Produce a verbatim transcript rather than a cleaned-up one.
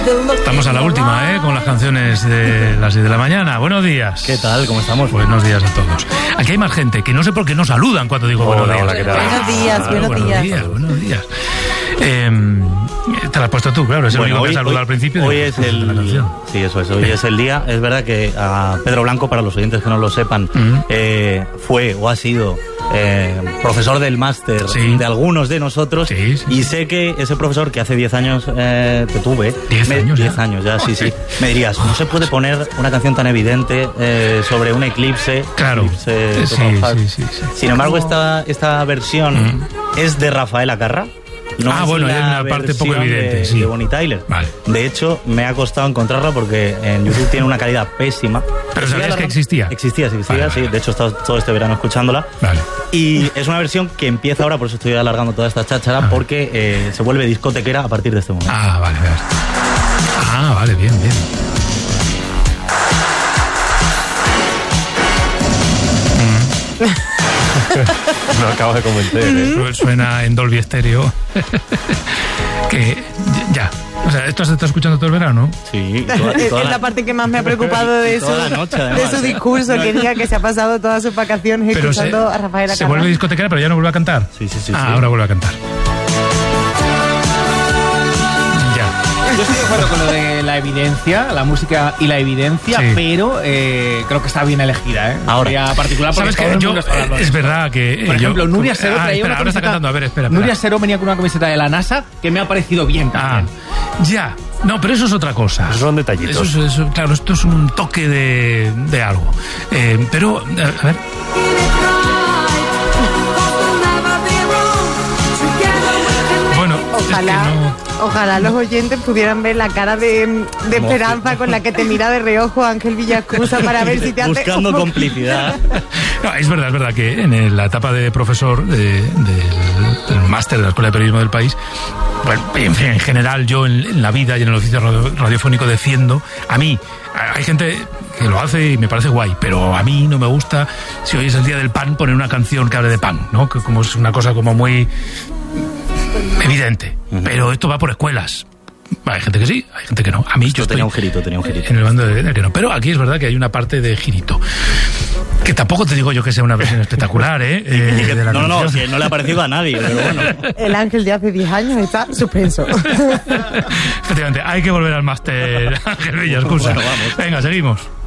Estamos a la última, ¿eh? Con las canciones de las diez de la mañana. Buenos días. ¿Qué tal? ¿Cómo estamos? Buenos días a todos. Aquí hay más gente que no sé por qué no saludan cuando digo hola, buenos días. Hola, ¿qué tal? Buenos días, Ah, buenos, buenos días. días. Buenos días. Eh, te la has puesto tú, claro. Es el Bueno, único hoy, que saluda hoy, al principio. Hoy de, es de la el... canción. Sí, eso es. Hoy es el día. Es verdad que a Pedro Blanco, para los oyentes que no lo sepan, Uh-huh. eh, fue o ha sido eh, profesor del máster Sí. de algunos de nosotros. Sí, sí. Y sé que ese profesor que hace diez años eh, te tuve... ¿Diez me- años ya? diez años ya, sí, sí. Me dirías, no se puede poner una canción tan evidente eh, sobre un eclipse. Claro. eclipse Sí, total. sí, sí, sí. Sin embargo, esta, esta versión es de Rafael Acarra. No Ah, es bueno, la hay una parte poco versión evidente, de, sí. de Bonnie Tyler. Vale. De hecho, me ha costado encontrarla porque en YouTube tiene una calidad pésima. Pero Estoy ¿sabías que alargando- existía? Existía, sí, existía, Vale, sí. vale. De hecho, he estado todo este verano escuchándola. Vale. Y es una versión que empieza ahora, por eso estoy alargando toda esta cháchara, Ah. porque eh, se vuelve discotequera a partir de este momento. Ah, vale, vale. Ah, vale, bien, bien. No acabas de convencer, ¿eh? Su- Suena en Dolby Stereo. Que ya. O sea, ¿esto se está escuchando todo el verano? Sí, y toda, y Es toda es la parte que más me ha preocupado de y su, toda la noche, de además, su ¿eh? discurso, que diga que se ha pasado todas sus vacaciones Pero se, escuchando a Rafael se Acarra. vuelve discotequera, pero ya no vuelve a cantar. Sí, sí, sí, Ah, sí. ahora vuelve a cantar. Ya. Yo estoy de acuerdo con lo de la evidencia, la música y la evidencia, Sí. pero eh, creo que está bien elegida, ¿eh? Ahora. Sería particular porque ¿Sabes todo qué? el Yo, mundo está hablando de es eso. verdad que... Por eh, ejemplo, yo, Nuria Seró ah, traía espera, una ahora está camiseta... cantando. A ver, espera, espera. Nuria Seró venía con una camiseta de la NASA que me ha parecido bien Ah, también. ya. No, pero eso es otra cosa. Esos son detallitos. Eso es, eso- claro, esto es un toque de, de algo. Eh, pero, a ver... Bueno, Ojalá, es que no... ojalá los oyentes pudieran ver la cara de, de esperanza con la que te mira de reojo Ángel Villascusa para ver si te hace... Buscando complicidad. No, es verdad, es verdad que en la etapa de profesor de- del, del máster de la Escuela de Periodismo del País, bueno, en, fin, en general yo en, en la vida y en el oficio radio- radiofónico defiendo, a mí, a- hay gente que lo hace y me parece guay, pero a mí no me gusta, si hoy es el día del pan, poner una canción que hable de pan, ¿no? Que como es una cosa como muy evidente, Ujú. pero esto va por escuelas. Hay gente que sí, hay gente que no. A mí yo Yo estoy tenía un girito, tenía un girito. en el bando de de que no. Pero aquí es verdad que hay una parte de girito. Que tampoco te digo yo que sea una versión espectacular, ¿eh? Eh, Y que- de la no, no, no, canción. si no le ha parecido a nadie, pero bueno. El Ángel de hace diez años está suspenso. Efectivamente, hay que volver al máster Ángel Villascusa. Bueno, vamos. Venga, seguimos.